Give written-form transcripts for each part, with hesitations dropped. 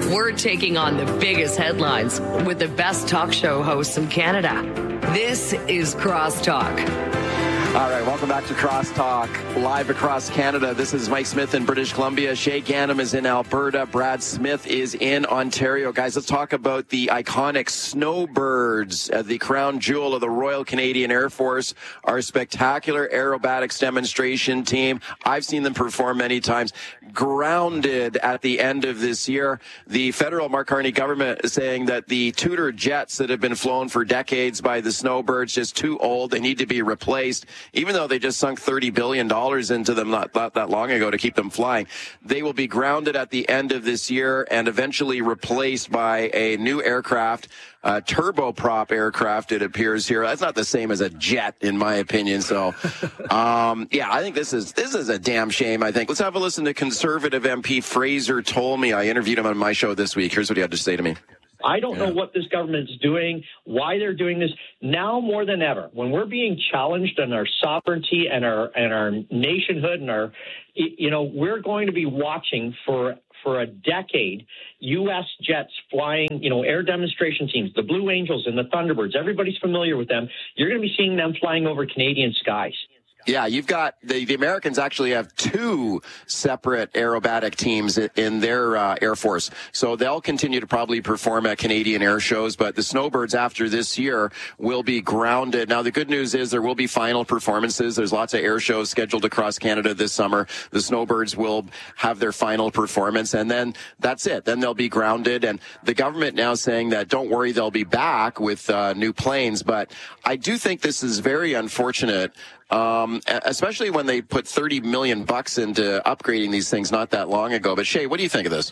We're taking on the biggest headlines with the best talk show hosts in Canada. This is Crosstalk. All right, welcome back to Crosstalk, live across Canada. This is Mike Smith in British Columbia. Shay Ganem is in Alberta. Brad Smith is in Ontario. Guys, let's talk about the iconic Snowbirds, the crown jewel of the Royal Canadian Air Force, our spectacular aerobatics demonstration team. I've seen them perform many times. Grounded at the end of this year. The federal Mark Carney government is saying that the Tudor jets that have been flown for decades by the Snowbirds just too old. They need to be replaced. Even though they just sunk $30 billion into them not that long ago to keep them flying, they will be grounded at the end of this year and eventually replaced by a new aircraft, turboprop aircraft, it appears here. That's not the same as a jet, in my opinion. So, yeah, I think this is a damn shame, I think. Let's have a listen to Conservative MP Fraser Tolmie. I interviewed him on my show this week. Here's what he had to say to me. I don't know what this government is doing, why they're doing this. Now more than ever, when we're being challenged on our sovereignty and our nationhood and our, we're going to be watching for a decade, U.S. jets flying, air demonstration teams, the Blue Angels and the Thunderbirds. Everybody's familiar with them. You're going to be seeing them flying over Canadian skies. Yeah, you've got the Americans actually have two separate aerobatic teams in their Air Force. So they'll continue to probably perform at Canadian air shows, but the Snowbirds after this year will be grounded. Now, the good news is there will be final performances. There's lots of air shows scheduled across Canada this summer. The Snowbirds will have their final performance, and then that's it. Then they'll be grounded. And the government now saying that, don't worry, they'll be back with new planes. But I do think this is very unfortunate. Especially when they put $30 million into upgrading these things not that long ago. But Shay, what do you think of this?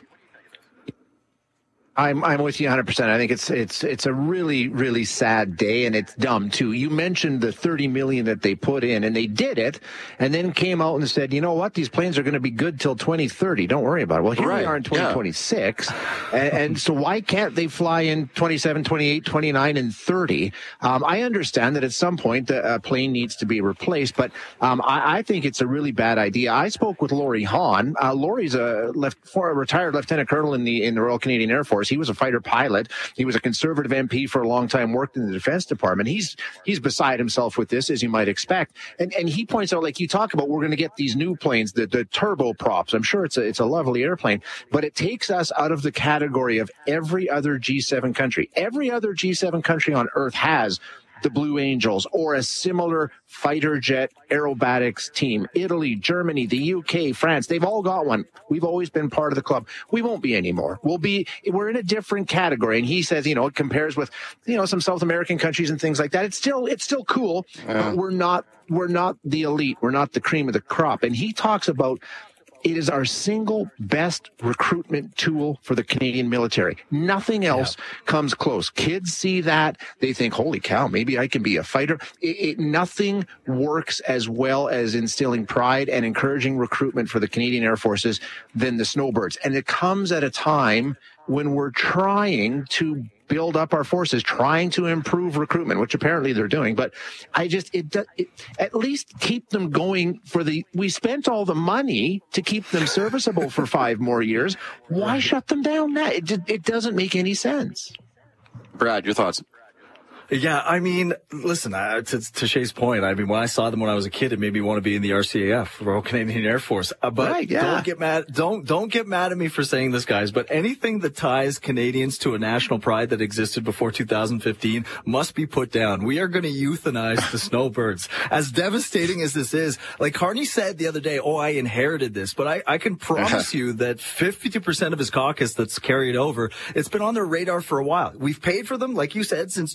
I'm with you 100%. I think it's a really, really sad day, and it's dumb too. You mentioned the $30 million that they put in, and they did it, and then came out and said, you know what, these planes are going to be good till 2030. Don't worry about it. Well, here we are in 2026, and so why can't they fly in 27, 28, 29, and 30? I understand that at some point a plane needs to be replaced, but I think it's a really bad idea. I spoke with Laurie Hahn. Laurie's a retired lieutenant colonel in the Royal Canadian Air Force. He was a fighter pilot. He was a Conservative MP for a long time, worked in the Defense Department. He's beside himself with this, as you might expect. And he points out, like you talk about, we're going to get these new planes, the turboprops. I'm sure it's a lovely airplane, but it takes us out of the category of every other G7 country. Every other G7 country on Earth has the Blue Angels or a similar fighter jet aerobatics team. Italy, Germany, the UK, France, they've all got one. We've always been part of the club. We won't be anymore. We're in a different category. And he says, it compares with, some South American countries and things like that. It's still cool, but we're not the elite. We're not the cream of the crop. And he talks about it is our single best recruitment tool for the Canadian military. Nothing else comes close. Kids see that. They think, holy cow, maybe I can be a fighter. Nothing works as well as instilling pride and encouraging recruitment for the Canadian Air Forces than the Snowbirds. And it comes at a time when we're trying to build up our forces, trying to improve recruitment, which apparently they're doing. But at least keep them going we spent all the money to keep them serviceable for 5 more years. Why shut them down now? It doesn't make any sense. Brad, your thoughts? Yeah, I mean, listen, to Shay's point, I mean, when I saw them when I was a kid, it made me want to be in the RCAF, Royal Canadian Air Force. But don't get mad. Don't get mad at me for saying this, guys. But anything that ties Canadians to a national pride that existed before 2015 must be put down. We are going to euthanize the Snowbirds. As devastating as this is, like Carney said the other day, I inherited this. But I can promise you that 52% of his caucus that's carried over, it's been on their radar for a while. We've paid for them, like you said, since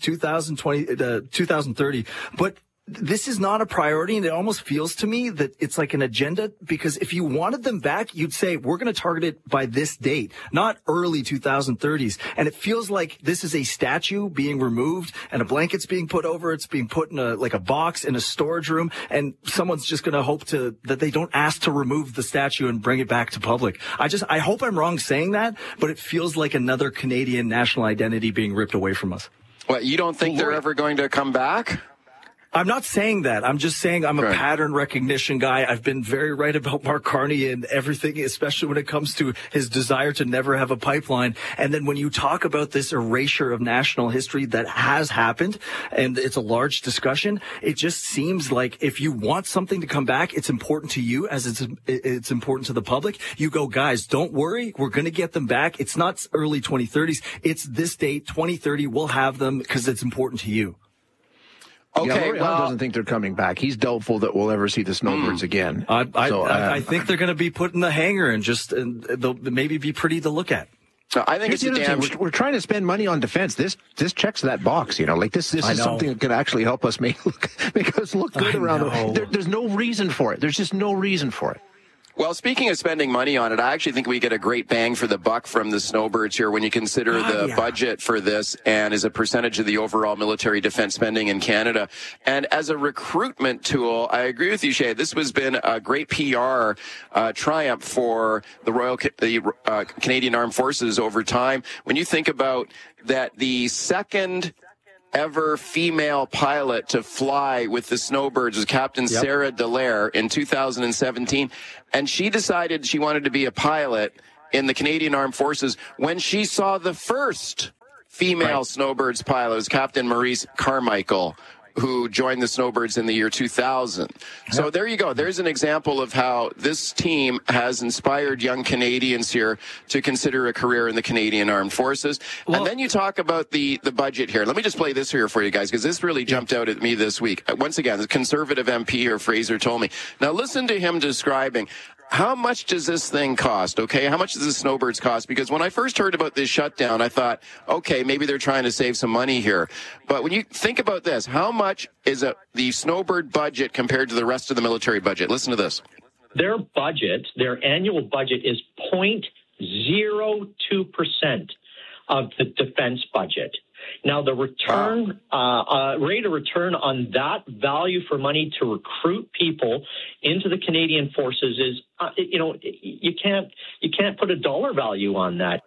2030, but this is not a priority, and it almost feels to me that it's like an agenda, because if you wanted them back, you'd say, we're going to target it by this date, not early 2030s. And it feels like this is a statue being removed and a blanket's being put over. It's being put in a box in a storage room, and someone's just going to hope that they don't ask to remove the statue and bring it back to public. I hope I'm wrong saying that, but it feels like another Canadian national identity being ripped away from us. What, you don't think they're ever going to come back? I'm not saying that. I'm just saying I'm a pattern recognition guy. I've been very right about Mark Carney and everything, especially when it comes to his desire to never have a pipeline. And then when you talk about this erasure of national history that has happened, and it's a large discussion, it just seems like if you want something to come back, it's important to you as it's important to the public. You go, guys, don't worry. We're going to get them back. It's not early 2030s. It's this date, 2030. We'll have them because it's important to you. Okay, yeah, Laurie Hunt doesn't think they're coming back. He's doubtful that we'll ever see the snowbirds again. I think they're going to be put in the hangar and they'll maybe be pretty to look at. I think it's a damn. We're trying to spend money on defense. This checks that box. This is something that can actually help us make us look good around. There's no reason for it. There's just no reason for it. Well, speaking of spending money on it, I actually think we get a great bang for the buck from the snowbirds here when you consider the budget for this and as a percentage of the overall military defense spending in Canada. And as a recruitment tool, I agree with you, Shay. This has been a great PR triumph for the Canadian Armed Forces over time. When you think about that, the second ever female pilot to fly with the Snowbirds was Captain Sarah Dallaire in 2017. And she decided she wanted to be a pilot in the Canadian Armed Forces when she saw the first female Snowbirds pilot. It was Captain Maurice Carmichael, who joined the Snowbirds in the year 2000. So there you go. There's an example of how this team has inspired young Canadians here to consider a career in the Canadian Armed Forces. Well, and then you talk about the budget here. Let me just play this here for you guys, because this really jumped out at me this week. Once again, the Conservative MP here, Fraser, told me. Now listen to him describing how much does this thing cost, okay? How much does the Snowbirds cost? Because when I first heard about this shutdown, I thought, okay, maybe they're trying to save some money here. But when you think about this, how much is the Snowbird budget compared to the rest of the military budget? Listen to this. Their budget, their annual budget is 0.02% of the defense budget. Now, the return, rate of return on that value for money to recruit people into the Canadian Forces is, you can't put a dollar value on that.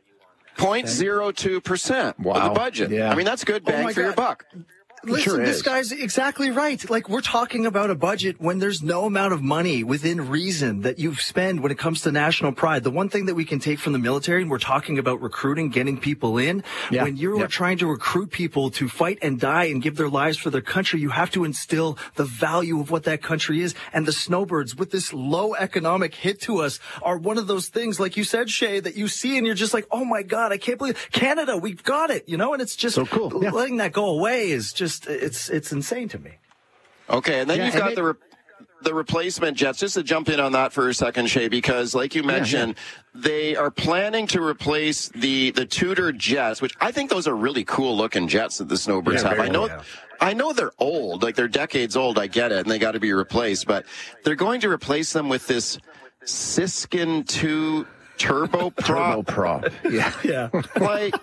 0.02% of the budget. Yeah. I mean, that's good bang for your buck. Listen, this guy's exactly right. Like, we're talking about a budget when there's no amount of money within reason that you spend when it comes to national pride. The one thing that we can take from the military, and we're talking about recruiting, getting people in, when you're trying to recruit people to fight and die and give their lives for their country, you have to instill the value of what that country is. And the Snowbirds, with this low economic hit to us, are one of those things, like you said, Shay, that you see and you're just like, oh my God, I can't believe Canada, we've got it, and it's just so cool. Letting that go away is just, it's insane to me. Okay, and then you've got the replacement jets. Just to jump in on that for a second, Shay, because like you mentioned, they are planning to replace the Tudor jets, which I think those are really cool looking jets that the Snowbirds have. I know they're old, like they're decades old. I get it, and they got to be replaced, but they're going to replace them with this Siskin 2 turboprop. Yeah. Like,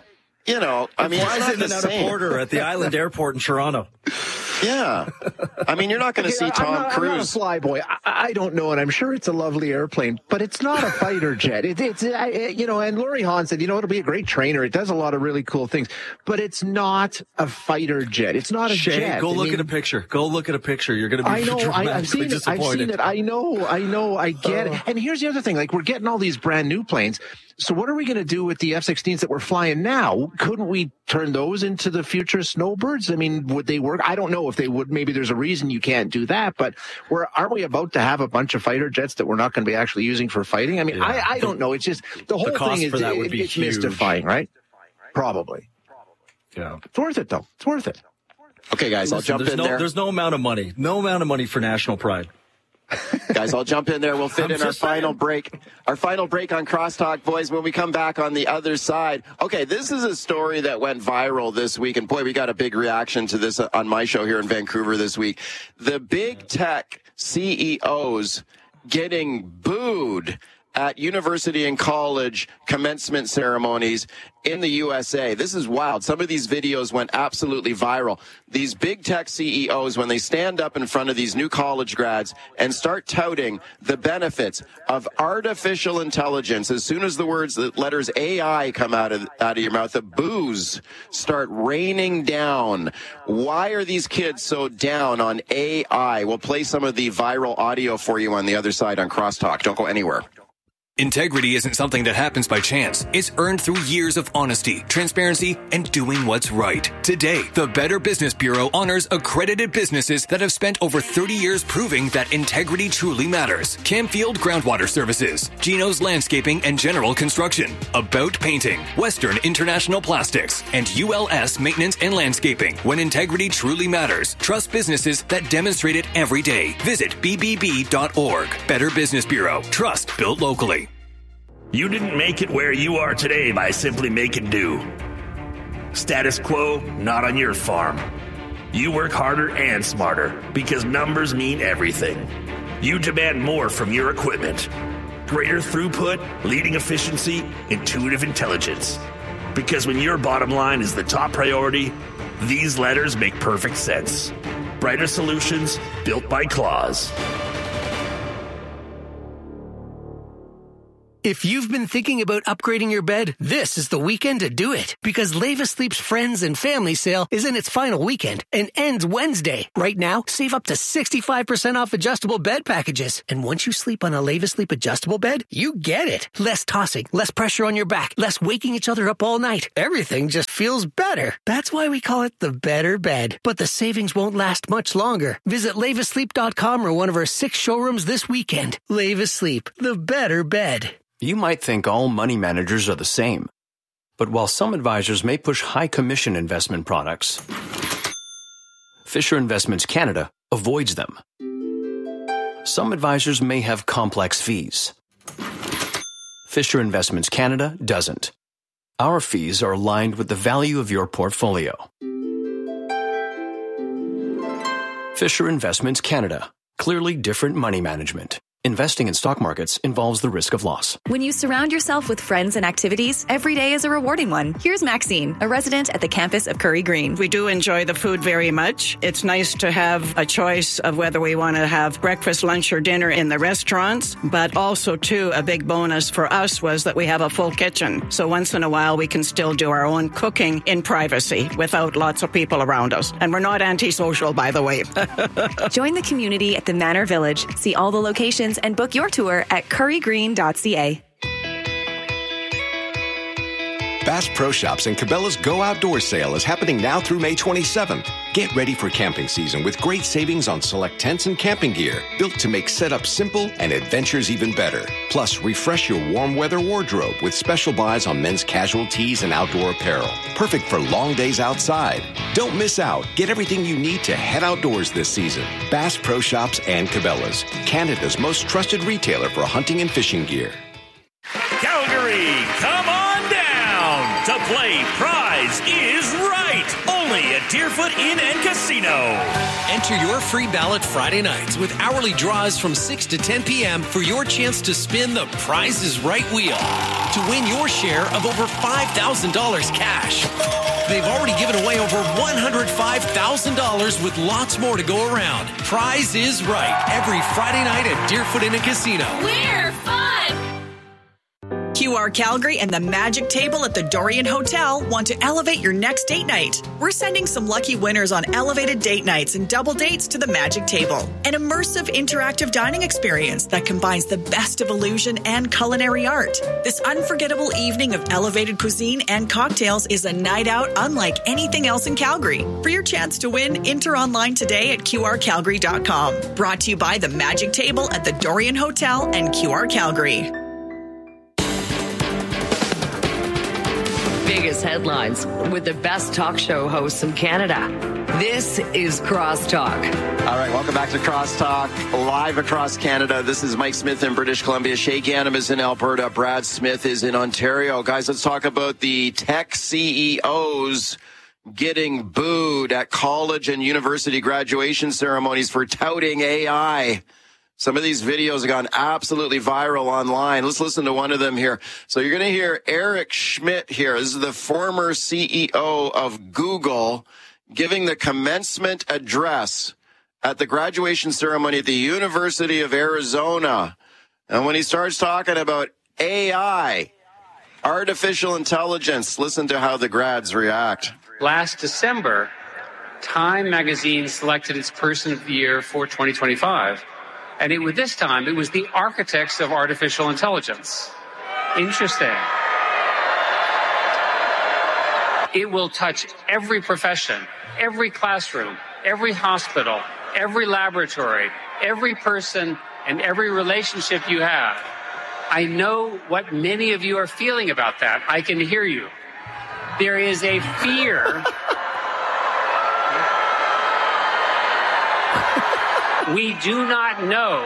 I mean, flies in and out of Porter at the Island Airport in Toronto. Yeah. I mean, you're not going to see Tom Cruise. I'm not a flyboy. I don't know, and I'm sure it's a lovely airplane, but it's not a fighter jet. And Laurie Hunt said, it'll be a great trainer. It does a lot of really cool things, but it's not a fighter jet. It's not a jet. Go look at a picture. Go look at a picture. You're going to be dramatically disappointed. I've seen it. I know. I get it. And here's the other thing. Like, we're getting all these brand new planes. So what are we going to do with the F-16s that we're flying now? Couldn't we turn those into the future Snowbirds? I mean, would they work? I don't know if they would. Maybe there's a reason you can't do that, but aren't we about to have a bunch of fighter jets that we're not going to be actually using for fighting? I mean, I don't know. It's just the whole thing is it's mystifying, right? Probably. Yeah. It's worth it, though. It's worth it. Okay, guys, I'll jump in there. There's no amount of money. No amount of money for national pride. Guys, I'll jump in there. We'll fit in our final break. Our final break on Crosstalk, boys, when we come back on the other side. Okay, this is a story that went viral this week, and boy, we got a big reaction to this on my show here in Vancouver this week. The big tech CEOs getting booed at university and college commencement ceremonies in the USA. This is wild. Some of these videos went absolutely viral. These big tech CEOs, when they stand up in front of these new college grads and start touting the benefits of artificial intelligence, as soon as the letters AI come out of your mouth, the boos start raining down. Why are these kids so down on AI? We'll play some of the viral audio for you on the other side on Crosstalk. Don't go anywhere. Integrity isn't something that happens by chance. It's earned through years of honesty, transparency, and doing what's right. Today, the Better Business Bureau honors accredited businesses that have spent over 30 years proving that integrity truly matters. Camfield Groundwater Services, Geno's Landscaping and General Construction, About Painting, Western International Plastics, and ULS Maintenance and Landscaping. When integrity truly matters, trust businesses that demonstrate it every day. Visit bbb.org. Better Business Bureau. Trust built locally. You didn't make it where you are today by simply making do. Status quo, not on your farm. You work harder and smarter because numbers mean everything. You demand more from your equipment. Greater throughput, leading efficiency, intuitive intelligence. Because when your bottom line is the top priority, these letters make perfect sense. Brighter solutions built by Claws. If you've been thinking about upgrading your bed, this is the weekend to do it. Because Leva Sleep's Friends and Family Sale is in its final weekend and ends Wednesday. Right now, save up to 65% off adjustable bed packages. And once you sleep on a Leva Sleep adjustable bed, you get it. Less tossing, less pressure on your back, less waking each other up all night. Everything just feels better. That's why we call it the better bed. But the savings won't last much longer. Visit lavasleep.com or one of our 6 showrooms this weekend. Leva Sleep, the better bed. You might think all money managers are the same. But while some advisors may push high commission investment products, Fisher Investments Canada avoids them. Some advisors may have complex fees. Fisher Investments Canada doesn't. Our fees are aligned with the value of your portfolio. Fisher Investments Canada. Clearly different money management. Investing in stock markets involves the risk of loss. When you surround yourself with friends and activities, every day is a rewarding one. Here's Maxine, a resident at the campus of Curry Green. We do enjoy the food very much. It's nice to have a choice of whether we want to have breakfast, lunch, or dinner in the restaurants. But also, too, a big bonus for us was that we have a full kitchen. So once in a while, we can still do our own cooking in privacy without lots of people around us. And we're not antisocial, by the way. Join the community at the Manor Village. See all the locations and book your tour at currygreen.ca. Bass Pro Shops and Cabela's Go Outdoors sale is happening now through May 27th. Get ready for camping season with great savings on select tents and camping gear, built to make setup simple and adventures even better. Plus, refresh your warm weather wardrobe with special buys on men's casual tees and outdoor apparel. Perfect for long days outside. Don't miss out. Get everything you need to head outdoors this season. Bass Pro Shops and Cabela's, Canada's most trusted retailer for hunting and fishing gear. Calgary, come on down to play Prize is Right, only at Deerfoot Inn and Casino. Enter your free ballot Friday nights with hourly draws from 6 to 10 p.m. for your chance to spin the Prize is Right wheel to win your share of over $5,000 cash. They've already given away over $105,000 with lots more to go around. Prize is Right every Friday night at Deerfoot Inn and Casino. We're fun! QR Calgary and the Magic Table at the Dorian Hotel want to elevate your next date night. We're sending some lucky winners on elevated date nights and double dates to the Magic Table, an immersive interactive dining experience that combines the best of illusion and culinary art. This unforgettable evening of elevated cuisine and cocktails is a night out unlike anything else in Calgary. For your chance to win, enter online today at QRCalgary.com. Brought to you by the Magic Table at the Dorian Hotel and QR Calgary. Biggest headlines with the best talk show hosts in Canada. This is Crosstalk. All right, welcome back to Crosstalk, live across Canada. This is Mike Smith in British Columbia. Shay Ganem is in Alberta. Brad Smith is in Ontario. Guys, let's talk about the tech CEOs getting booed at college and university graduation ceremonies for touting AI. Some of these videos have gone absolutely viral online. Let's listen to one of them here. So you're going to hear Eric Schmidt here. This is the former CEO of Google giving the commencement address at the graduation ceremony at the University of Arizona. And when he starts talking about AI, artificial intelligence, listen to how the grads react. Last December, Time magazine selected its Person of the Year for 2025. And this time, it was the architects of artificial intelligence. Interesting. It will touch every profession, every classroom, every hospital, every laboratory, every person, and every relationship you have. I know what many of you are feeling about that. I can hear you. There is a fear. We do not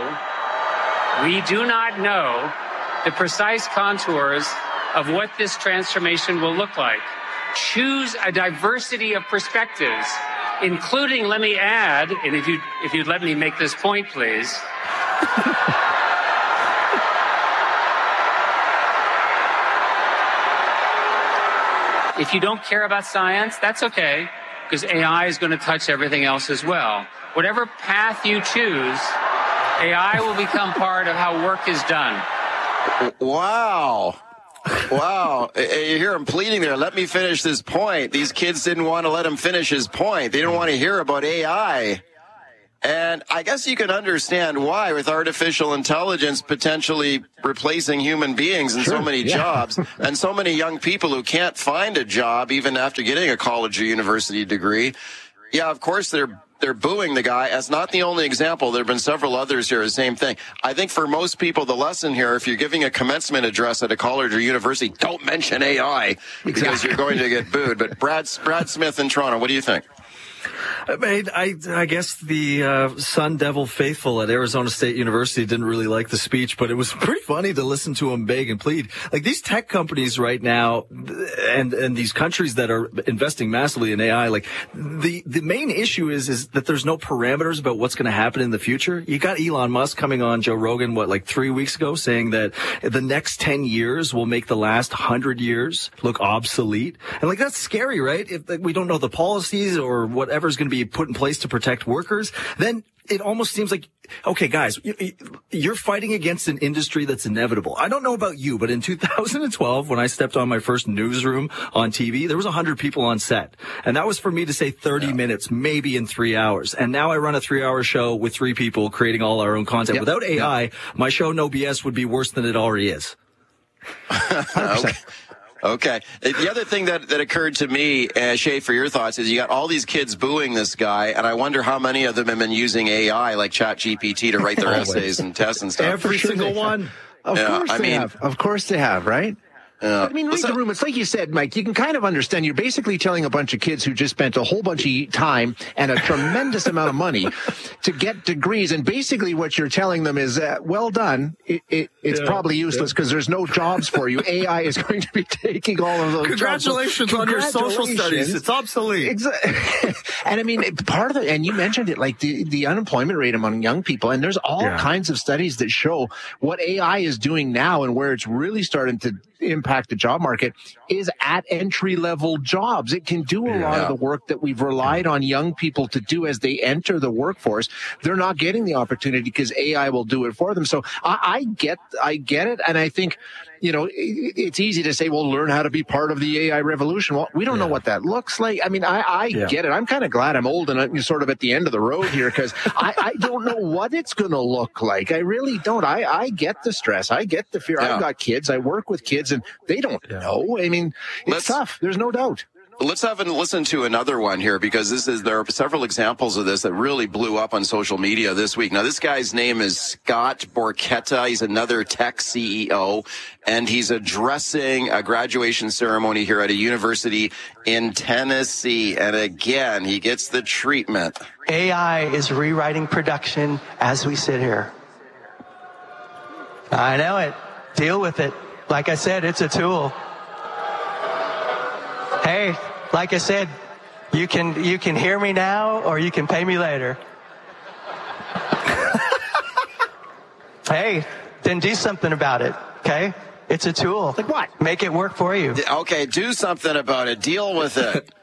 know the precise contours of what this transformation will look like. Choose a diversity of perspectives, including, let me add, and if you'd let me make this point, please. If you don't care about science, that's okay, because AI is going to touch everything else as well. Whatever path you choose, AI will become part of how work is done. Wow. You hear him pleading there. Let me finish this point. These kids didn't want to let him finish his point. They didn't want to hear about AI. And I guess you can understand why, with artificial intelligence potentially replacing human beings in so many jobs, and so many young people who can't find a job even after getting a college or university degree. Yeah, of course they're booing the guy. That's not the only example. There have been several others here, the same thing. I think for most people, the lesson here, if you're giving a commencement address at a college or university, don't mention AI because you're going to get booed. But Brad Smith in Toronto, what do you think? I guess the Sun Devil faithful at Arizona State University didn't really like the speech, but it was pretty funny to listen to him beg and plead. Like, these tech companies right now and these countries that are investing massively in AI, like, the main issue is that there's no parameters about what's going to happen in the future. You got Elon Musk coming on Joe Rogan, 3 weeks ago, saying that the next 10 years will make the last 100 years look obsolete. And that's scary, right? If we don't know the policies or whatever's going to be put in place to protect workers, then it almost seems like, okay, guys, you're fighting against an industry that's inevitable. I don't know about you, but in 2012, when I stepped on my first newsroom on TV, there was 100 people on set. And that was for me to say 30 minutes, maybe in 3 hours. And now I run a 3-hour show with 3 people creating all our own content. Without AI, my show, No BS, would be worse than it already is. 100%. Okay. The other thing that occurred to me, Shay, for your thoughts, is you got all these kids booing this guy, and I wonder how many of them have been using AI like ChatGPT to write their essays and tests and stuff. Every single one. Of course they have, right? Read the room. It's like you said, Mike, you can kind of understand. You're basically telling a bunch of kids who just spent a whole bunch of time and a tremendous amount of money to get degrees. And basically what you're telling them is, well done. It's probably useless because there's no jobs for you. AI is going to be taking all of those Congratulations jobs. On your social studies. It's obsolete. Exactly. And part of it, and you mentioned it, like the unemployment rate among young people. And there's all kinds of studies that show what AI is doing now and where it's really starting to impact the job market is at entry-level jobs. It can do a lot of the work that we've relied on young people to do as they enter the workforce. They're not getting the opportunity because AI will do it for them. So I get it. And I think, it's easy to say, well, learn how to be part of the AI revolution. Well, we don't know what that looks like. I mean, I get it. I'm kind of glad I'm old and I'm sort of at the end of the road here because I don't know what it's going to look like. I really don't. I get the stress. I get the fear. I've got kids. I work with kids and they don't know. I mean, it's tough. There's no doubt. Let's have a listen to another one here because there are several examples of this that really blew up on social media this week. Now, this guy's name is Scott Borchetta. He's another tech CEO, and he's addressing a graduation ceremony here at a university in Tennessee. And again, he gets the treatment. AI is rewriting production as we sit here. I know it. Deal with it. Like I said, it's a tool. Hey, like I said, you can hear me now or you can pay me later. Hey, then do something about it, okay? It's a tool. Like what? Make it work for you. Okay, do something about it. Deal with it.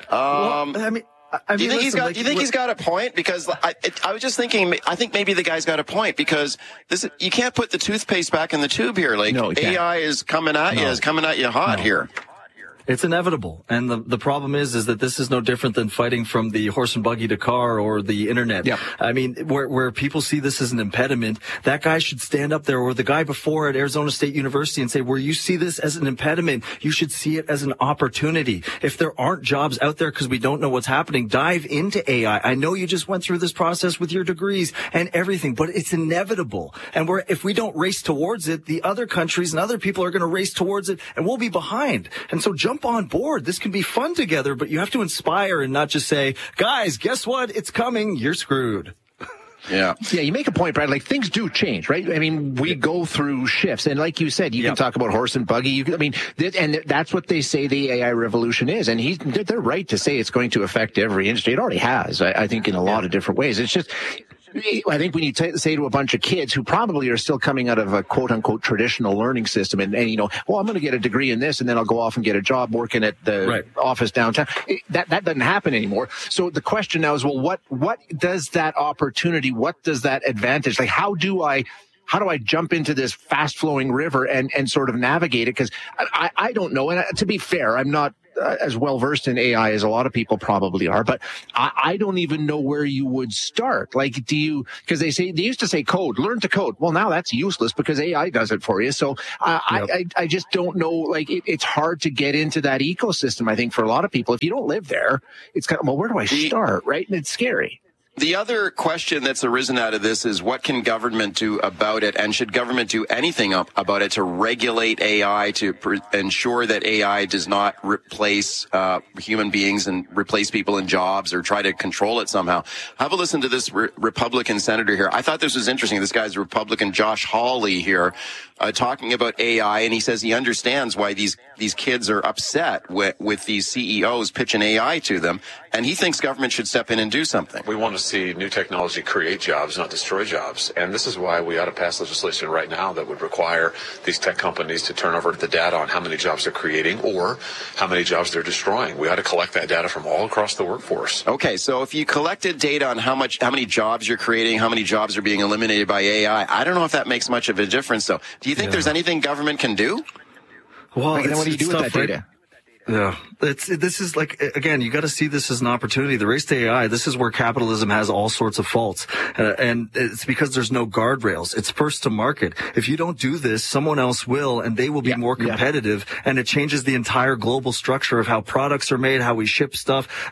Do you think he's got a point? Because I was just thinking, I think maybe the guy's got a point, because you can't put the toothpaste back in the tube here. Like, no, AI is coming at you hot here. It's inevitable. And the problem is that this is no different than fighting from the horse and buggy to car or the internet. Yep. I mean, where people see this as an impediment, that guy should stand up there, or the guy before at Arizona State University, and say, where you see this as an impediment, you should see it as an opportunity. If there aren't jobs out there because we don't know what's happening, dive into AI. I know you just went through this process with your degrees and everything, but it's inevitable. And if we don't race towards it, the other countries and other people are going to race towards it, and we'll be behind. And so jump on board. This can be fun together, but you have to inspire and not just say, guys, guess what? It's coming. You're screwed. Yeah, you make a point, Brad. Like, things do change, right? I mean, we go through shifts, and like you said, you can talk about horse and buggy. And that's what they say the AI revolution is. And they're right to say it's going to affect every industry. It already has, I think, in a lot of different ways. It's just, I think when you say to a bunch of kids who probably are still coming out of a quote unquote traditional learning system, and I'm going to get a degree in this, and then I'll go off and get a job working at the office downtown. That doesn't happen anymore. So the question now is, well, what does that opportunity, what does that advantage, like, how do I jump into this fast flowing river and sort of navigate it? Because I don't know. And to be fair, I'm not as well versed in AI as a lot of people probably are, but I don't even know where you would start. Like, because they used to say learn to code. Well, now that's useless because AI does it for you. So I just don't know. Like, it's hard to get into that ecosystem, I think, for a lot of people. If you don't live there, it's kind of, well, where do I start? Right. And it's scary. The other question that's arisen out of this is, what can government do about it? And should government do anything about it to regulate AI, to ensure that AI does not replace human beings and replace people in jobs or try to control it somehow? Have a listen to this Republican senator here. I thought this was interesting. This guy's Republican Josh Hawley here talking about AI, and he says he understands why these kids are upset with these CEOs pitching AI to them, and he thinks government should step in and do something. We want to see new technology create jobs, not destroy jobs. And this is why we ought to pass legislation right now that would require these tech companies to turn over the data on how many jobs they're creating or how many jobs they're destroying. We ought to collect that data from all across the workforce. Okay, so if you collected data on how many jobs you're creating, how many jobs are being eliminated by AI, I don't know if that makes much of a difference, though. Do you think there's anything government can do? Well, then what do you do with that data? Yeah, this is like, again, you got to see this as an opportunity. The race to AI, this is where capitalism has all sorts of faults. And it's because there's no guardrails. It's first to market. If you don't do this, someone else will, and they will be more competitive. And it changes the entire global structure of how products are made, how we ship stuff.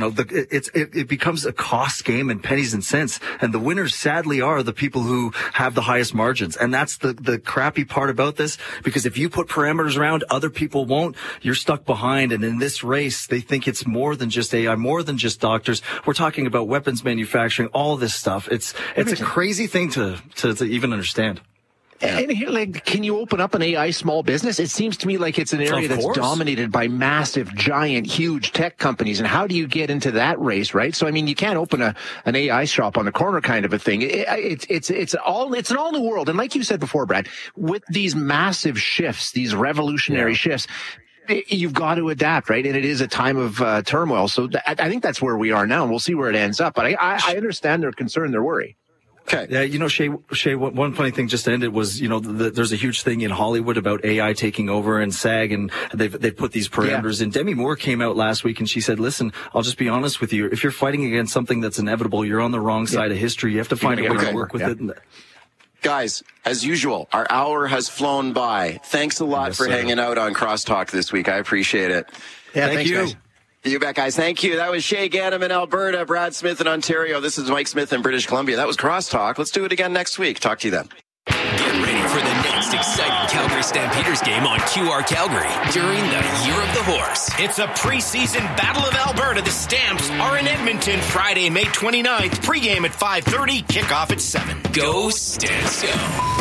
It becomes a cost game and pennies and cents. And the winners sadly are the people who have the highest margins. And that's the crappy part about this, because if you put parameters around, other people won't, you're stuck behind. And in this race, they think it's more than just AI, more than just doctors. We're talking about weapons manufacturing, all this stuff. It's a crazy thing to even understand. And here, like, can you open up an AI small business? It seems to me like it's an area that's dominated by massive, giant, huge tech companies. And how do you get into that race, right? So, I mean, you can't open an AI shop on the corner kind of a thing. It's an all new world. And like you said before, Brad, with these massive shifts, these revolutionary shifts, you've got to adapt, right? And it is a time of turmoil. So I think that's where we are now, and we'll see where it ends up. But I understand their concern, their worry. Okay. Yeah, Shay, one funny thing just to end it was, there's a huge thing in Hollywood about AI taking over and SAG, and they've put these parameters in. Demi Moore came out last week and she said, listen, I'll just be honest with you. If you're fighting against something that's inevitable, you're on the wrong side of history. You have to find a way to work with it. Guys, as usual, our hour has flown by. Thanks a lot for hanging out on Crosstalk this week. I appreciate it. Yeah, thanks, you. Guys. You bet, guys. Thank you. That was Shay Ganem in Alberta, Brad Smith in Ontario. This is Mike Smith in British Columbia. That was Crosstalk. Let's do it again next week. Talk to you then. Get ready for the next exciting Calgary Stampeders game on QR Calgary during the Year of the Horse. It's a preseason Battle of Alberta. The Stamps are in Edmonton Friday, May 29th. Pregame at 5:30, kickoff at 7. Go Stamps, go.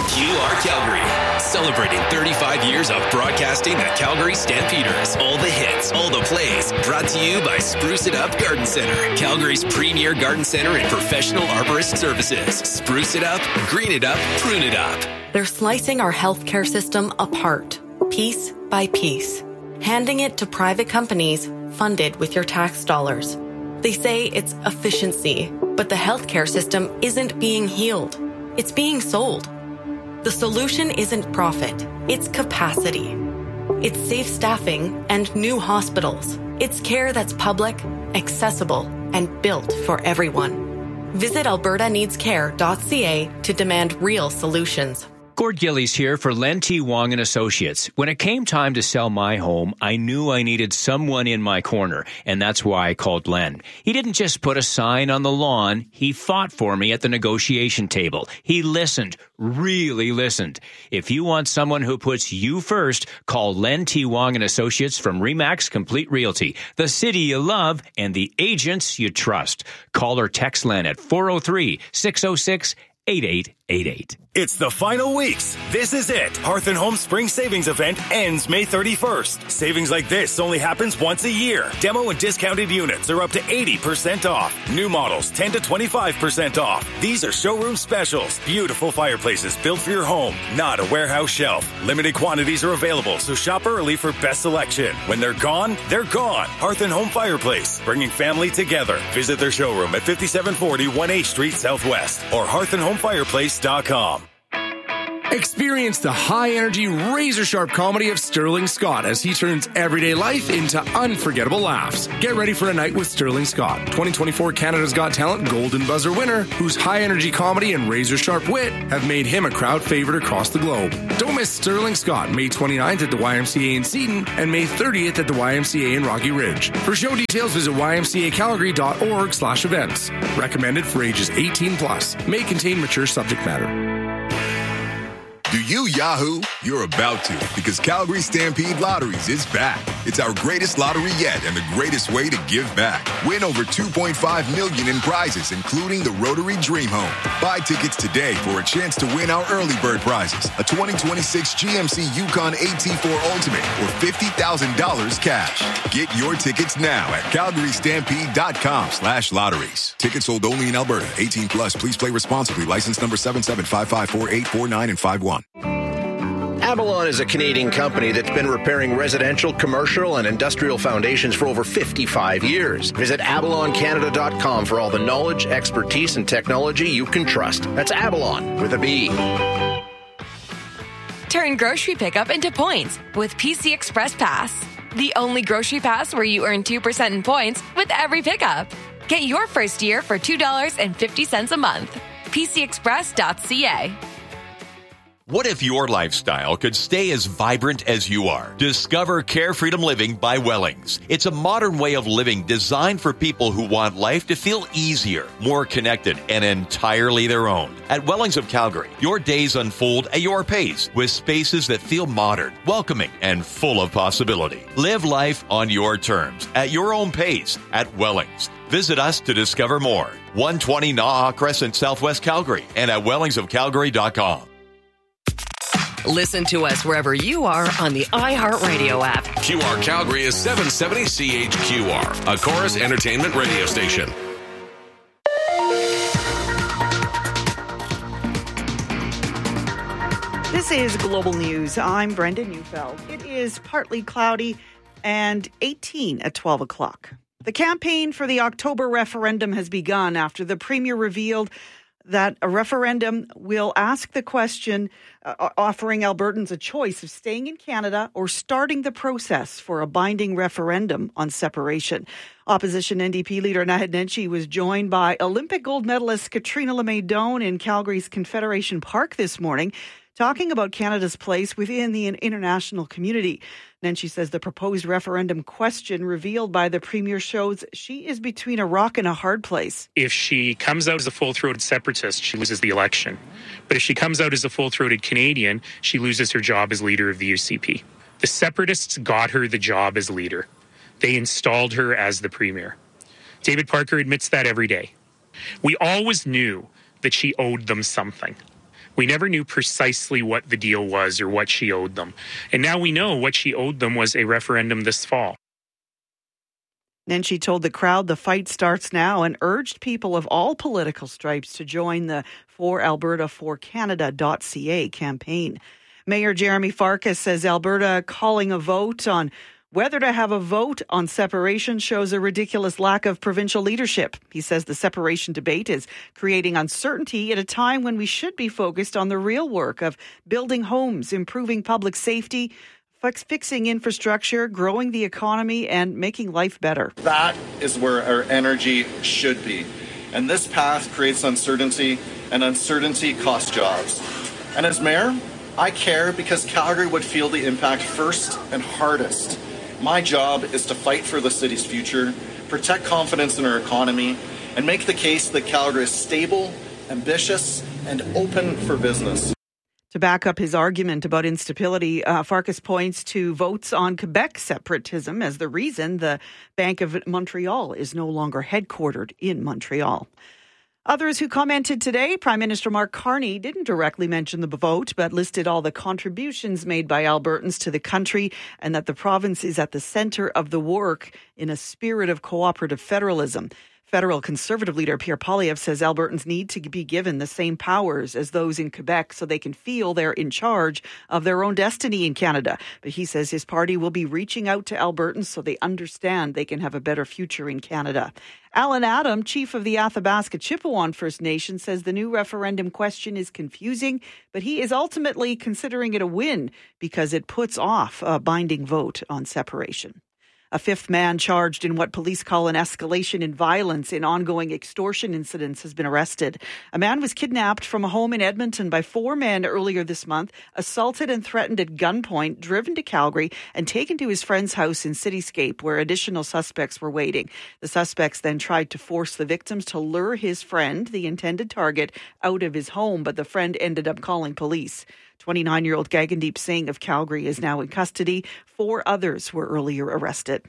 QR Calgary, celebrating 35 years of broadcasting the Calgary Stampeders. All the hits, all the plays, brought to you by Spruce It Up Garden Center, Calgary's premier garden center and professional arborist services. Spruce it up, green it up, prune it up. They're slicing our healthcare system apart, piece by piece, handing it to private companies funded with your tax dollars. They say it's efficiency, but the healthcare system isn't being healed. It's being sold. The solution isn't profit, it's capacity. It's safe staffing and new hospitals. It's care that's public, accessible, and built for everyone. Visit albertaneedscare.ca to demand real solutions. Gord Gillies here for Len T. Wong & Associates. When it came time to sell my home, I knew I needed someone in my corner, and that's why I called Len. He didn't just put a sign on the lawn. He fought for me at the negotiation table. He listened, really listened. If you want someone who puts you first, call Len T. Wong & Associates from RE/MAX Complete Realty, the city you love and the agents you trust. Call or text Len at 403-606-8888. It's the final weeks. This is it. Hearth & Home Spring Savings Event ends May 31st. Savings like this only happens once a year. Demo and discounted units are up to 80% off. New models 10 to 25% off. These are showroom specials. Beautiful fireplaces built for your home, not a warehouse shelf. Limited quantities are available, so shop early for best selection. When they're gone, they're gone. Hearth & Home Fireplace, bringing family together. Visit their showroom at 5740 1H Street Southwest or hearthandhomefireplace.com. Experience the high-energy, razor-sharp comedy of Sterling Scott as he turns everyday life into unforgettable laughs. Get ready for a night with Sterling Scott, 2024 Canada's Got Talent Golden Buzzer winner, whose high-energy comedy and razor-sharp wit have made him a crowd favorite across the globe. Don't miss Sterling Scott, May 29th at the YMCA in Seton and May 30th at the YMCA in Rocky Ridge. For show details, visit ymcacalgary.org/events. Recommended for ages 18+. May contain mature subject matter. Do you Yahoo? You're about to, because Calgary Stampede Lotteries is back. It's our greatest lottery yet and the greatest way to give back. Win over $2.5 million in prizes, including the Rotary Dream Home. Buy tickets today for a chance to win our early bird prizes, a 2026 GMC Yukon AT4 Ultimate, or $50,000 cash. Get your tickets now at calgarystampede.com/lotteries. Tickets sold only in Alberta. 18+. Please play responsibly. License number 77554849 and 51. Avalon is a Canadian company that's been repairing residential, commercial, and industrial foundations for over 55 years. Visit avaloncanada.com for all the knowledge, expertise, and technology you can trust. That's Avalon with a B. Turn grocery pickup into points with PC Express Pass. The only grocery pass where you earn 2% in points with every pickup. Get your first year for $2.50 a month. PCExpress.ca. What if your lifestyle could stay as vibrant as you are? Discover Care Freedom Living by Wellings. It's a modern way of living designed for people who want life to feel easier, more connected, and entirely their own. At Wellings of Calgary, your days unfold at your pace with spaces that feel modern, welcoming, and full of possibility. Live life on your terms, at your own pace, at Wellings. Visit us to discover more. 120 Naha Crescent, Southwest Calgary, and at wellingsofcalgary.com. Listen to us wherever you are on the iHeartRadio app. QR Calgary is 770 CHQR, a Chorus Entertainment radio station. This is Global News. I'm Brenda Neufeld. It is partly cloudy and 18 at 12 o'clock. The campaign for the October referendum has begun after the Premier revealed that a referendum will ask the question, offering Albertans a choice of staying in Canada or starting the process for a binding referendum on separation. Opposition NDP leader Naheed Nenshi was joined by Olympic gold medalist Katrina LeMay-Doan in Calgary's Confederation Park this morning, talking about Canada's place within the international community. Nenshi says the proposed referendum question revealed by the Premier shows she is between a rock and a hard place. If she comes out as a full-throated separatist, she loses the election. But if she comes out as a full-throated Canadian, she loses her job as leader of the UCP. The separatists got her the job as leader. They installed her as the Premier. David Parker admits that every day. We always knew that she owed them something. We never knew precisely what the deal was or what she owed them. And now we know what she owed them was a referendum this fall. Then she told the crowd the fight starts now and urged people of all political stripes to join the ForAlberta4Canada.ca campaign. Mayor Jeremy Farkas says Alberta calling a vote on whether to have a vote on separation shows a ridiculous lack of provincial leadership. He says the separation debate is creating uncertainty at a time when we should be focused on the real work of building homes, improving public safety, fixing infrastructure, growing the economy, and making life better. That is where our energy should be. And this path creates uncertainty, and uncertainty costs jobs. And as mayor, I care because Calgary would feel the impact first and hardest. My job is to fight for the city's future, protect confidence in our economy, and make the case that Calgary is stable, ambitious, and open for business. To back up his argument about instability, Farkas points to votes on Quebec separatism as the reason the Bank of Montreal is no longer headquartered in Montreal. Others who commented today, Prime Minister Mark Carney didn't directly mention the vote, but listed all the contributions made by Albertans to the country and that the province is at the centre of the work in a spirit of cooperative federalism. Federal Conservative leader Pierre Poilievre says Albertans need to be given the same powers as those in Quebec so they can feel they're in charge of their own destiny in Canada. But he says his party will be reaching out to Albertans so they understand they can have a better future in Canada. Alan Adam, chief of the Athabasca Chipewyan First Nation, says the new referendum question is confusing, but he is ultimately considering it a win because it puts off a binding vote on separation. A fifth man charged in what police call an escalation in violence in ongoing extortion incidents has been arrested. A man was kidnapped from a home in Edmonton by four men earlier this month, assaulted and threatened at gunpoint, driven to Calgary, and taken to his friend's house in Cityscape, where additional suspects were waiting. The suspects then tried to force the victims to lure his friend, the intended target, out of his home, but the friend ended up calling police. 29-year-old Gagandeep Singh of Calgary is now in custody. Four others were earlier arrested.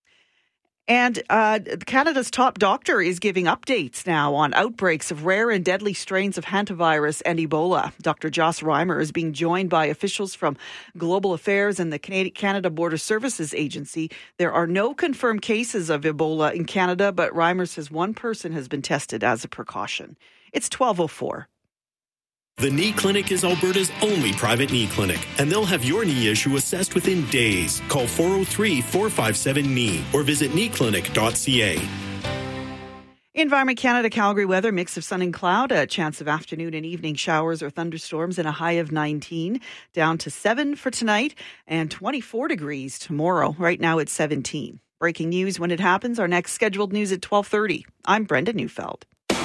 And Canada's top doctor is giving updates now on outbreaks of rare and deadly strains of hantavirus and Ebola. Dr. Joss Reimer is being joined by officials from Global Affairs and the Canada Border Services Agency. There are no confirmed cases of Ebola in Canada, but Reimer says one person has been tested as a precaution. It's 12:04. The Knee Clinic is Alberta's only private knee clinic, and they'll have your knee issue assessed within days. Call 403-457-KNEE or visit kneeclinic.ca. Environment Canada Calgary weather, mix of sun and cloud, a chance of afternoon and evening showers or thunderstorms and a high of 19, down to 7 for tonight and 24 degrees tomorrow. Right now it's 17. Breaking news when it happens. Our next scheduled news at 12:30. I'm Brenda Neufeld.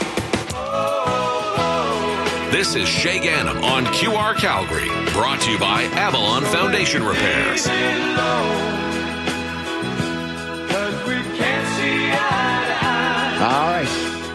This is Shay Ganem on QR Calgary, brought to you by Avalon Foundation Repairs. All right.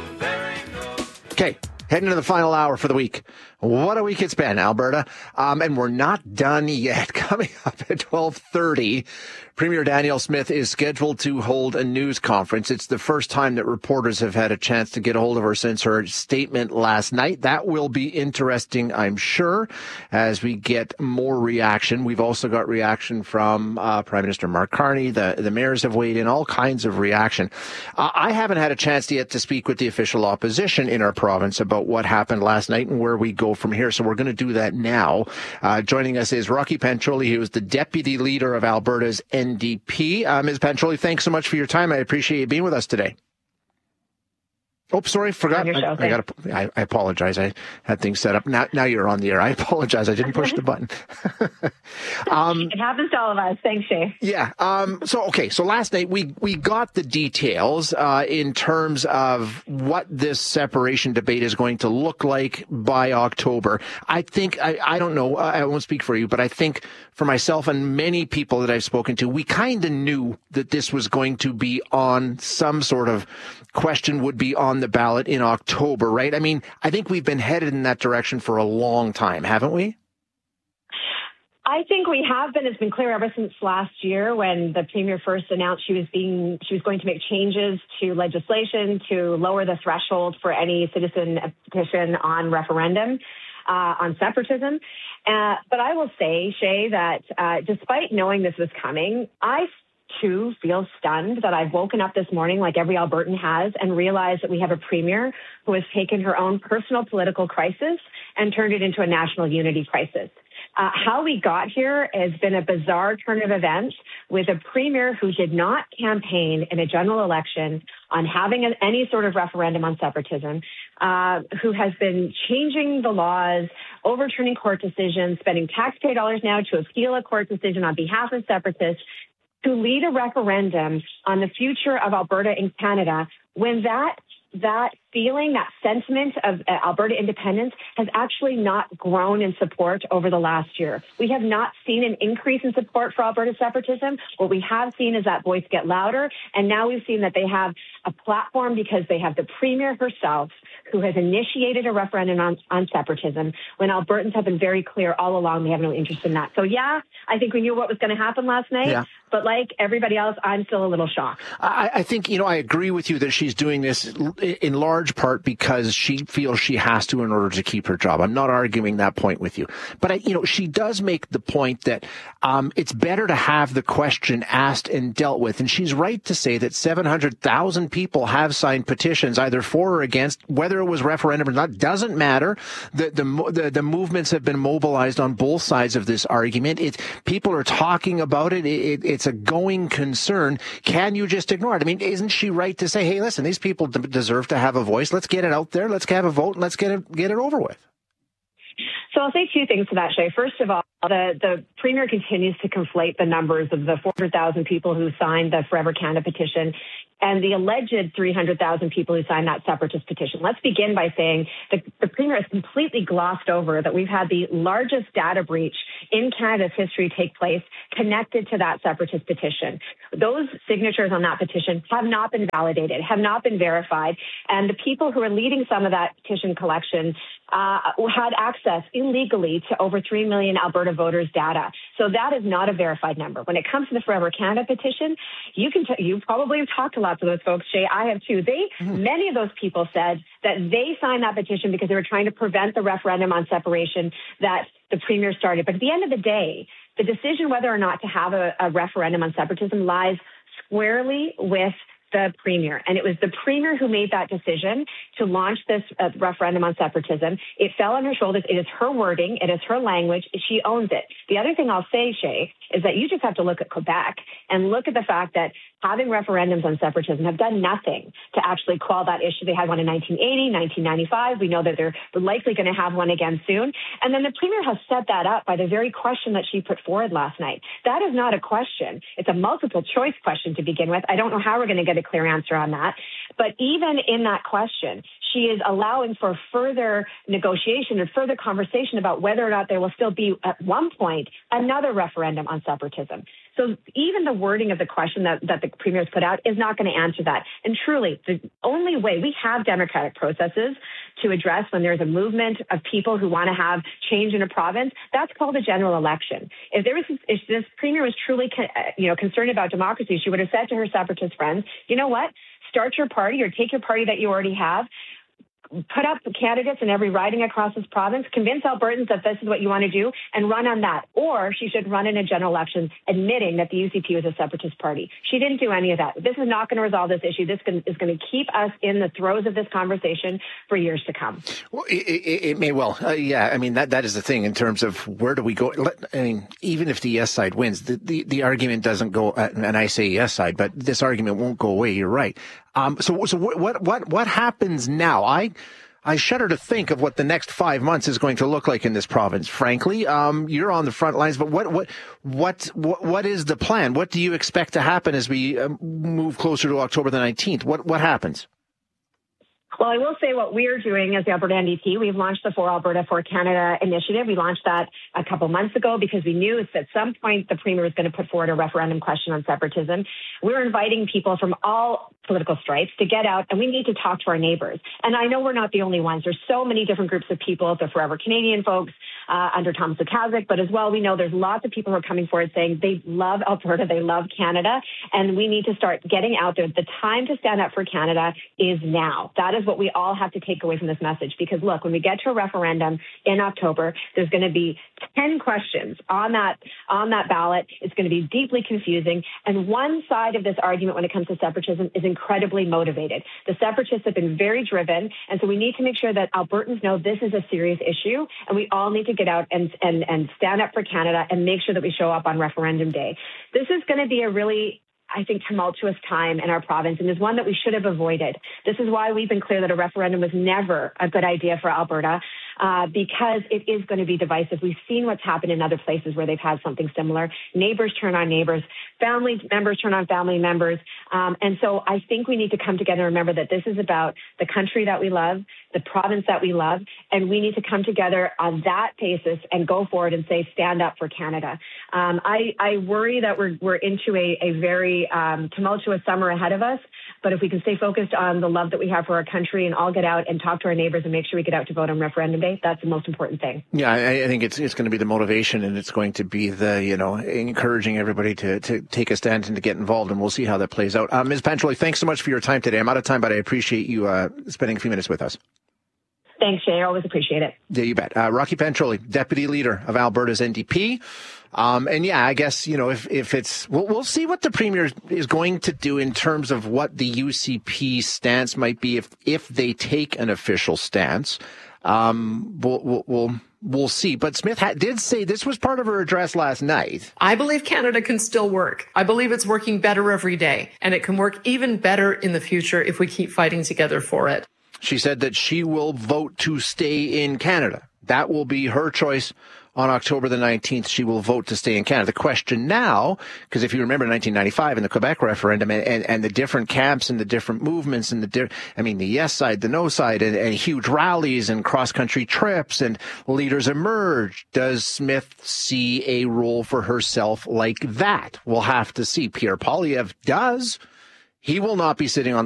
Okay, heading to the final hour for the week. What a week it's been, Alberta. And we're not done yet. Coming up at 12:30, Premier Danielle Smith is scheduled to hold a news conference. It's the first time that reporters have had a chance to get a hold of her since her statement last night. That will be interesting, I'm sure, as we get more reaction. We've also got reaction from Prime Minister Mark Carney. The mayors have weighed in, all kinds of reaction. I haven't had a chance yet to speak with the official opposition in our province about what happened last night and where we go from here. So we're going to do that now. Joining us is Rocky Pancholi, who is the deputy leader of Alberta's NDP. Ms. Pancholi, thanks so much for your time. I appreciate you being with us today. Oh, sorry, forgot. I apologize. I had things set up. Now you're on the air. I apologize. I didn't push the button. It happens to all of us. Thanks, Shay. Yeah. So last night we got the details in terms of what this separation debate is going to look like by October. I think, I don't know, I won't speak for you, but I think for myself and many people that I've spoken to, we kind of knew that this was going to be on some sort of question would be on the ballot in October, right? I mean, I think we've been headed in that direction for a long time, haven't we? I think we have been. It's been clear ever since last year when the Premier first announced she was going to make changes to legislation to lower the threshold for any citizen petition on referendum. on separatism. But I will say, Shay, that despite knowing this was coming, I too feel stunned that I've woken up this morning like every Albertan has and realized that we have a premier who has taken her own personal political crisis and turned it into a national unity crisis. How we got here has been a bizarre turn of events with a premier who did not campaign in a general election on having any sort of referendum on separatism, who has been changing the laws, overturning court decisions, spending taxpayer dollars now to appeal a court decision on behalf of separatists, to lead a referendum on the future of Alberta and Canada when that feeling, that sentiment of Alberta independence has actually not grown in support over the last year. We have not seen an increase in support for Alberta separatism. What we have seen is that voice get louder, and now we've seen that they have a platform because they have the Premier herself who has initiated a referendum on separatism when Albertans have been very clear all along they have no interest in that. So, yeah, I think we knew what was going to happen last night, but like everybody else, I'm still a little shocked. I think, I agree with you that she's doing this in large part because she feels she has to in order to keep her job. I'm not arguing that point with you. But, she does make the point that it's better to have the question asked and dealt with. And she's right to say that 700,000 people have signed petitions either for or against, whether it was referendum or not, doesn't matter. The movements have been mobilized on both sides of this argument. People are talking about it. It's a going concern. Can you just ignore it? I mean, isn't she right to say, hey, listen, these people deserve to have a voice. Let's get it out there. Let's have a vote and let's get it over with. So I'll say two things to that, Shay. First of all, the Premier continues to conflate the numbers of the 400,000 people who signed the Forever Canada petition and the alleged 300,000 people who signed that separatist petition. Let's begin by saying the Premier has completely glossed over that we've had the largest data breach in Canada's history take place connected to that separatist petition. Those signatures on that petition have not been validated, have not been verified, and the people who are leading some of that petition collection had access illegally to over 3 million Alberta voters' data. So that is not a verified number. When it comes to the Forever Canada petition, you probably have talked to lots of those folks, Jay. I have too. Many of those people said that they signed that petition because they were trying to prevent the referendum on separation that the Premier started. But at the end of the day, the decision whether or not to have a referendum on separatism lies squarely with the Premier. And it was the Premier who made that decision to launch this referendum on separatism. It fell on her shoulders. It is her wording. It is her language. She owns it. The other thing I'll say, Shay, is that you just have to look at Quebec and look at the fact that having referendums on separatism have done nothing to actually quell that issue. They had one in 1980, 1995. We know that they're likely going to have one again soon. And then the Premier has set that up by the very question that she put forward last night. That is not a question. It's a multiple choice question to begin with. I don't know how we're going to get a clear answer on that. But even in that question, she is allowing for further negotiation and further conversation about whether or not there will still be, at one point, another referendum on separatism. So even the wording of the question that the Premier has put out is not going to answer that. And truly, the only way we have democratic processes to address when there's a movement of people who want to have change in a province, that's called a general election. If this Premier was truly concerned about democracy, she would have said to her separatist friends, you know what, start your party or take your party that you already have, put up candidates in every riding across this province, convince Albertans that this is what you want to do, and run on that. Or she should run in a general election admitting that the UCP was a separatist party. She didn't do any of that. This is not going to resolve this issue. This is going to keep us in the throes of this conversation for years to come. Well, it may well. Yeah, I mean, that is the thing in terms of where do we go. I mean, even if the yes side wins, the argument doesn't go, and I say yes side, but this argument won't go away. You're right. So what happens now? I shudder to think of what the next 5 months is going to look like in this province. Frankly, you're on the front lines, but what is the plan? What do you expect to happen as we move closer to October the 19th? What happens? Well, I will say what we're doing as the Alberta NDP, we've launched the For Alberta, For Canada initiative. We launched that a couple months ago because we knew at some point the Premier was going to put forward a referendum question on separatism. We're inviting people from all political stripes to get out, and we need to talk to our neighbors. And I know we're not the only ones. There's so many different groups of people, the Forever Canadian folks, under Thomas Okazik, but as well, we know there's lots of people who are coming forward saying they love Alberta, they love Canada, and we need to start getting out there. The time to stand up for Canada is now. That is what we all have to take away from this message, because look, when we get to a referendum in October, there's going to be 10 questions on that ballot. It's going to be deeply confusing, and one side of this argument when it comes to separatism is incredibly motivated. The separatists have been very driven, and so we need to make sure that Albertans know this is a serious issue, and we all need to get out and stand up for Canada and make sure that we show up on referendum day. This is going to be a really, I think, tumultuous time in our province, and is one that we should have avoided. This is why we've been clear that a referendum was never a good idea for Alberta, because it is going to be divisive. We've seen what's happened in other places where they've had something similar. Neighbors turn on neighbors, family members turn on family members. And so I think we need to come together and remember that this is about the country that we love, the province that we love, and we need to come together on that basis and go forward and say, stand up for Canada. I worry that we're into a very tumultuous summer ahead of us, but if we can stay focused on the love that we have for our country and all get out and talk to our neighbors and make sure we get out to vote on referendum day, that's the most important thing. Yeah, I think it's going to be the motivation, and it's going to be the, encouraging everybody to take a stand and to get involved, and we'll see how that plays out. Ms. Pantroli, thanks so much for your time today. I'm out of time, but I appreciate you spending a few minutes with us. Thanks, Jay. I always appreciate it. Yeah, you bet. Rocky Pantroli, Deputy Leader of Alberta's NDP. And yeah, I guess, if it's, we'll see what the Premier is going to do in terms of what the UCP stance might be if they take an official stance. We'll see. But Smith did say this was part of her address last night. I believe Canada can still work. I believe it's working better every day, and it can work even better in the future if we keep fighting together for it. She said that she will vote to stay in Canada. That will be her choice. On October the 19th, she will vote to stay in Canada. The question now, because if you remember 1995 and the Quebec referendum and the different camps and the different movements and the yes side, the no side, and huge rallies and cross-country trips and leaders emerged. Does Smith see a role for herself like that? We'll have to see. Pierre Poilievre does. He will not be sitting on